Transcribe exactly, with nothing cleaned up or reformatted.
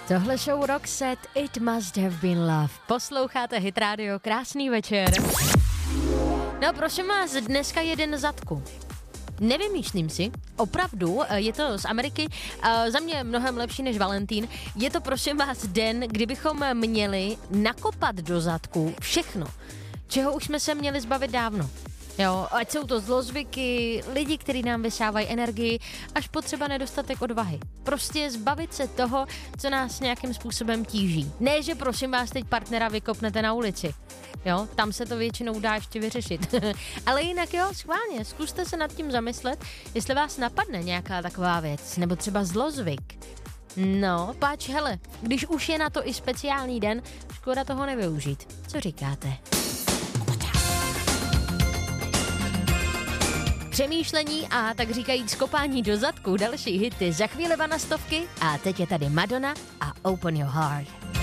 Tohle show Roxette, It Must Have Been Love. Posloucháte Hit Radio, krásný večer. No prosím vás, dneska jeden zadku. Nevymýšlím si, opravdu, je to z Ameriky, za mě mnohem lepší než Valentín. Je to prosím vás den, kdybychom měli nakopat do zadku všechno, čeho už jsme se měli zbavit dávno. Jo, ať jsou to zlozvyky, lidi, kteří nám vysávají energii, až potřeba nedostatek odvahy. Prostě zbavit se toho, co nás nějakým způsobem tíží. Ne, že prosím vás teď partnera vykopnete na ulici. Jo, tam se to většinou dá ještě vyřešit. Ale jinak jo, schválně, zkuste se nad tím zamyslet, jestli vás napadne nějaká taková věc, nebo třeba zlozvyk. No, páč, hele, když už je na to i speciální den, škoda toho nevyužít. Co říkáte? Přemýšlení a tak říkajíc kopání do zadku, další hity za chvíli na stovky a teď je tady Madonna a Open Your Heart.